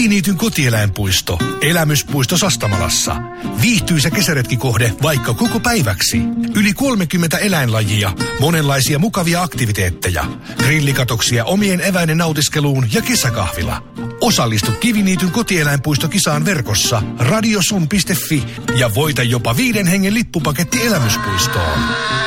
Kiviniityn kotieläinpuisto. Elämyspuisto Sastamalassa. Viihtyisä kesäretkikohde vaikka koko päiväksi. Yli 30 eläinlajia, monenlaisia mukavia aktiviteetteja. Grillikatoksia omien eväiden nautiskeluun ja kesäkahvila. Osallistu Kiviniityn kotieläinpuistokisaan verkossa radiosun.fi ja voita jopa 5 hengen lippupaketti elämyspuistoon.